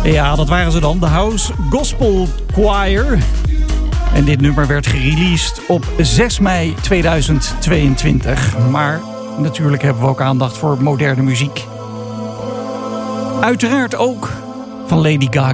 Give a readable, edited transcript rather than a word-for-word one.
Ja, dat waren ze dan. De House Gospel Choir. En dit nummer werd gereleased op 6 mei 2022. Maar natuurlijk hebben we ook aandacht voor moderne muziek. Uiteraard ook van Lady Gaga.